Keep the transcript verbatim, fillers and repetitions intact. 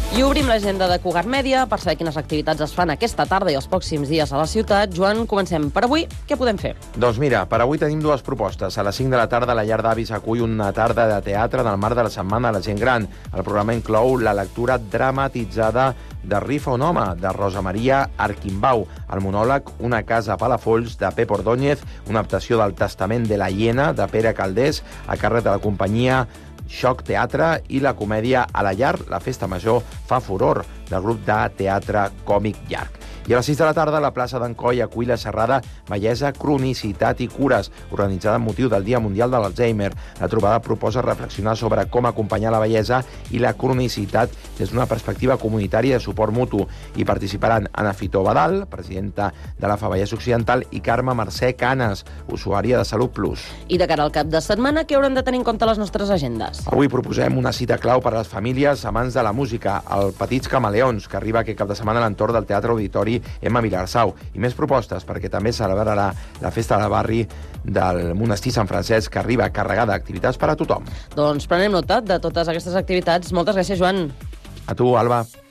I obrim l'agenda de Cugat Mèdia per saber quines activitats es fan aquesta tarda i els pròxims dies a la ciutat. Joan, comencem. Per avui, què podem fer? Doncs mira, per avui tenim dues propostes. A les cinc de la tarda, la Llar d'Avis acull una tarda de teatre del marc de la Setmana de la Gent Gran. El programa inclou la lectura dramatitzada de Rifa un home, de Rosa Maria Arquimbau, el monòleg Una casa a Palafolls, de Pep Ordóñez, una adaptació del Testament de la Hiena, de Pere Caldés, a càrrec de la companyia Xoc Teatre, i la comèdia A la llar, la festa major fa furor, del grup de teatre còmic llarg. I a les sis de la tarda, la plaça d'en Coll acull la xerrada Bellesa, Cronicitat i Cures, organitzada amb motiu del Dia Mundial de l'Alzheimer. La trobada proposa reflexionar sobre com acompanyar la bellesa i la cronicitat des d'una perspectiva comunitària de suport mutu. Hi participaran Ana Fitó Badal, presidenta de la F A Vallès Occidental, i Carme Mercè Canes, usuària de Salut Plus. I de cara al cap de setmana, què haurem de tenir en compte les nostres agendes? Avui proposem una cita clau per a les famílies amants de la música, el Petits Camaleons, que arriba aquest cap de setmana a l'entorn del Teatre Auditori Emma Vilarsau, i més propostes perquè també celebrarà la festa del barri del Monestir Sant Francesc, que arriba carregada d'activitats per a tothom. Doncs prenem nota de totes aquestes activitats. Moltes gràcies, Joan. A tu, Alba.